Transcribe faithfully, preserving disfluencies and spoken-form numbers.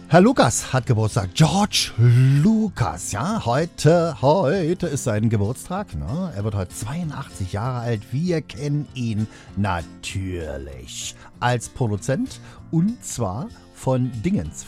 Herr Lucas hat Geburtstag. George Lucas, ja, heute, heute ist sein Geburtstag. Ne? Er wird heute zweiundachtzig Jahre alt. Wir kennen ihn natürlich als Produzent und zwar von Dingens,